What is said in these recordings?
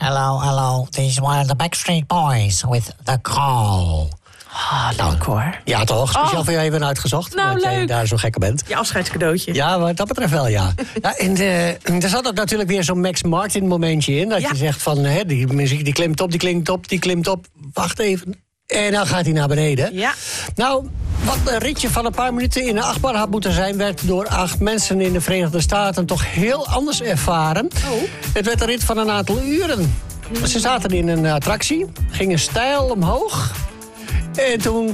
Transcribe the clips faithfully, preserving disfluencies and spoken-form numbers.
Hello, hello. This is one of the Backstreet Boys with The Call. Ah, oh, leuk hoor. Ja, toch? Speciaal oh. voor jou even uitgezocht. Nou, omdat leuk. jij daar zo gekke bent. Je afscheidscadeautje. Ja, wat dat betreft wel, ja. ja en de, er zat ook natuurlijk weer zo'n Max Martin momentje in. Dat ja. je zegt van, hè, die muziek die klimt op, die klimt op, die klimt op. Wacht even. En dan gaat hij naar beneden. Ja. Nou, wat een ritje van een paar minuten in een achtbaan had moeten zijn... werd door acht mensen in de Verenigde Staten toch heel anders ervaren. Oh. Het werd een rit van een aantal uren. Ze zaten in een attractie, gingen steil omhoog... En toen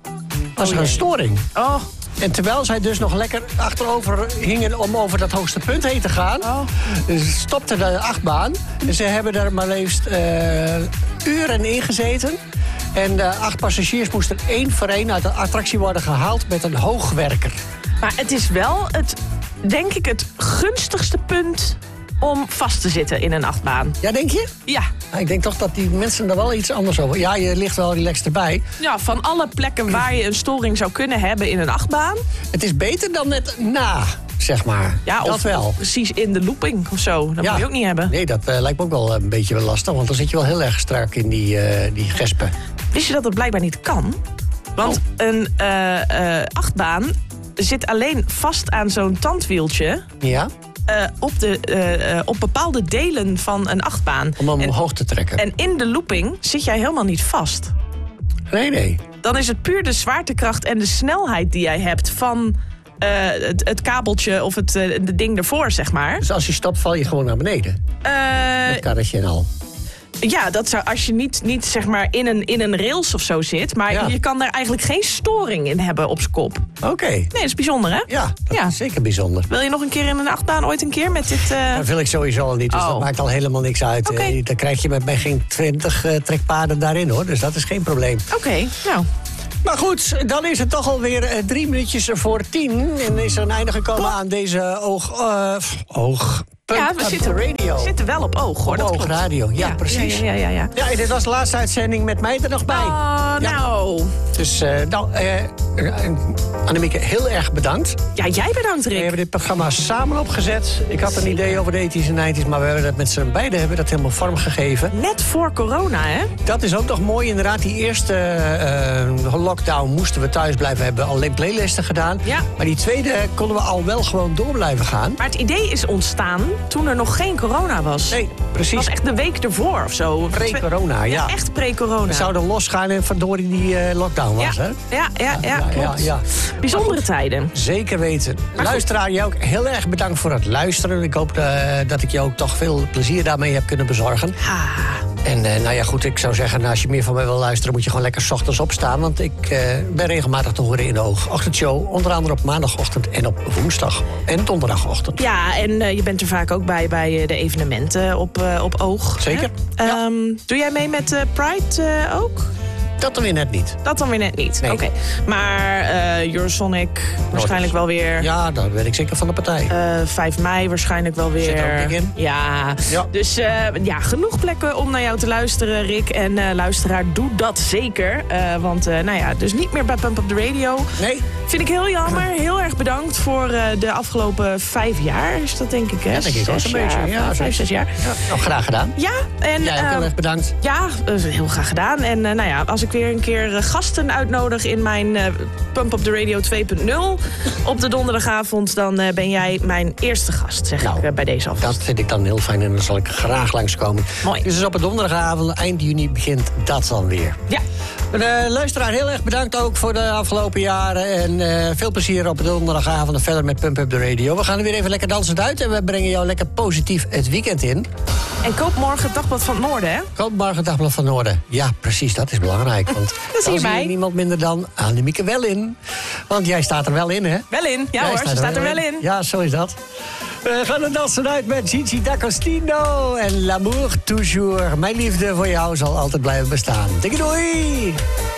was er een storing. Oh. En terwijl zij dus nog lekker achterover hingen om over dat hoogste punt heen te gaan... Oh. stopte de achtbaan. En ze hebben er maar liefst uh, uren in gezeten. En de acht passagiers moesten één voor één uit de attractie worden gehaald met een hoogwerker. Maar het is wel, het, denk ik, het gunstigste punt... om vast te zitten in een achtbaan. Ja, denk je? Ja. Nou, ik denk toch dat die mensen er wel iets anders over... Ja, je ligt wel relaxed erbij. Ja, van alle plekken waar je een storing zou kunnen hebben in een achtbaan... Het is beter dan net na, zeg maar. Ja, dat of wel. Precies in de looping of zo. Dat ja. moet je ook niet hebben. Nee, dat uh, lijkt me ook wel een beetje lastig. Want dan zit je wel heel erg strak in die, uh, die gespen. Wist je dat het blijkbaar niet kan? Want oh. een uh, uh, achtbaan zit alleen vast aan zo'n tandwieltje... Ja. Uh, op, de, uh, uh, op bepaalde delen van een achtbaan. Om hem en, omhoog te trekken. En in de looping zit jij helemaal niet vast. Nee, nee. Dan is het puur de zwaartekracht en de snelheid die jij hebt... van uh, het, het kabeltje of het uh, de ding ervoor, zeg maar. Dus als je stopt, val je gewoon naar beneden? Uh, Met karretje en al. Ja, dat zou als je niet, niet zeg maar in een, in een rails of zo zit... maar ja. je kan daar eigenlijk geen storing in hebben op z'n kop. Oké. Okay. Nee, dat is bijzonder, hè? Ja, dat ja. is zeker bijzonder. Wil je nog een keer in een achtbaan ooit een keer met dit... Uh... Dat wil ik sowieso al niet, dus oh. dat maakt al helemaal niks uit. Okay. Dan krijg je met mij geen twintig uh, trekpaden daarin, hoor. Dus dat is geen probleem. Oké, okay, nou... Maar goed, dan is het toch alweer uh, drie minuutjes voor tien. En is er een einde gekomen aan deze oog... Uh, oog... Ja, we zitten, radio. we zitten wel op oog, hoor. Op dat oog klopt. radio, ja, ja precies. Ja, ja, ja, ja. ja, dit was de laatste uitzending met mij er nog bij. Oh, ja. nou. Dus, uh, nou, uh, Annemieke, heel erg bedankt. Ja, jij bedankt, Rick. We hebben dit programma samen opgezet. Ik had een idee over de eighties en nineties, maar we hebben dat met z'n beiden hebben dat helemaal vormgegeven. Net voor corona, hè? Dat is ook nog mooi, inderdaad. Die eerste uh, lockdown moesten we thuis blijven, hebben alleen playlisten gedaan. Ja. Maar die tweede konden we al wel gewoon door blijven gaan. Maar het idee is ontstaan toen er nog geen corona was. Nee, precies. Het was echt de week ervoor of zo. Pre-corona, ja. Ja, echt pre-corona. We zouden losgaan en verdorie die uh, lockdown was, ja. hè? Ja, ja, ja, ja, ja, klopt. ja, ja. Bijzondere tijden. Zeker weten. Maar luisteraar, jij ook heel erg bedankt voor het luisteren. Ik hoop uh, dat ik je ook toch veel plezier daarmee heb kunnen bezorgen. Ah. En uh, nou ja, goed, ik zou zeggen, als je meer van mij wil luisteren... moet je gewoon lekker 's ochtends opstaan. Want ik uh, ben regelmatig te horen in de ochtendshow. Onder andere op maandagochtend en op woensdag. En donderdagochtend. Ja, en uh, je bent er vaak ook bij bij de evenementen op, uh, op oog. Zeker. Ja. Um, doe jij mee met uh, Pride uh, ook? Dat dan weer net niet. Dat dan weer net niet, nee. Oké. Okay. Maar uh, Eurosonic waarschijnlijk wel weer. Ja, daar ben ik zeker van de partij. Uh, vijf mei waarschijnlijk wel weer. Zit er ook dik in? Ja. ja. Dus uh, ja, genoeg plekken om naar jou te luisteren, Rick. En uh, luisteraar, doe dat zeker. Uh, want uh, nou ja, dus niet meer bij Pump Up The Radio. Nee. Vind ik heel jammer. Heel erg bedankt voor uh, de afgelopen vijf jaar. Is dat denk ik, hè? Ja, denk ik ook een beetje. Ja, vijf, zes jaar. Ja, nog graag gedaan. Ja. En, ja, ook heel uh, erg bedankt. Ja, uh, heel graag gedaan. En uh, nou ja, als ik weer een keer uh, gasten uitnodig in mijn uh, Pump Up The Radio twee punt nul op de donderdagavond, dan uh, ben jij mijn eerste gast, zeg nou, ik uh, bij deze alvast. Dat vind ik dan heel fijn en dan zal ik graag langskomen. Mooi. Dus op een donderdagavond, eind juni, begint dat dan weer. Ja. De luisteraar, heel erg bedankt ook voor de afgelopen jaren. En uh, veel plezier op de donderdagavond verder met Pump Up The Radio. We gaan er weer even lekker dansend uit en we brengen jou lekker positief het weekend in. En koop morgen het Dagblad van het Noorden, hè? Koop morgen het Dagblad van het Noorden. Ja, precies, dat is belangrijk. Want dat zie je zie je niemand minder dan Annemieke wel in. Want jij staat er wel in, hè? Wel in, ja jij hoor, staat ze staat er wel in. in. Ja, zo is dat. We gaan er dansen uit met Gigi D'Agostino en L'amour toujours. Mijn liefde voor jou zal altijd blijven bestaan. Dikke doei!